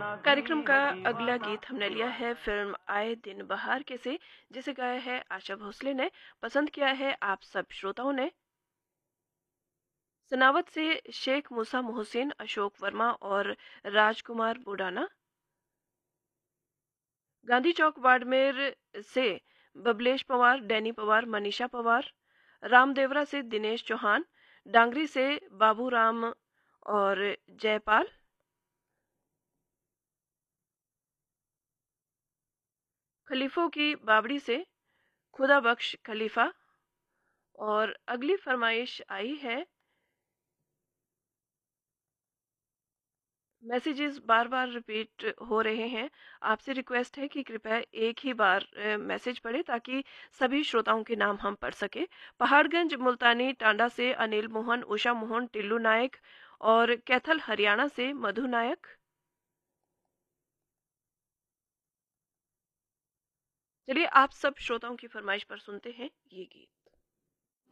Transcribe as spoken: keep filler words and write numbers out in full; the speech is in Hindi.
कार्यक्रम का अगला गीत हमने लिया है फिल्म आए दिन बहार के से, जिसे गाया है आशा भोसले ने। पसंद किया है आप सब श्रोताओं ने। सनावत से शेख मूसा मोहसिन, अशोक वर्मा और राजकुमार बुडाना। गांधी चौक बाड़मेर से बबलेश पवार, डैनी पवार, मनीषा पवार। रामदेवरा से दिनेश चौहान। डांगरी से बाबू राम और जयपाल। खलीफों की बावड़ी से खुदा बख्श खलीफा। और अगली फरमाइश आई है, मैसेजेस बार बार रिपीट हो रहे हैं। आपसे रिक्वेस्ट है कि कृपया एक ही बार मैसेज पढ़े ताकि सभी श्रोताओं के नाम हम पढ़ सके। पहाड़गंज मुल्तानी टांडा से अनिल मोहन, उषा मोहन, टिल्लू नायक और कैथल हरियाणा से मधु नायक। चलिए आप सब श्रोताओं की फरमाइश पर सुनते हैं ये गीत।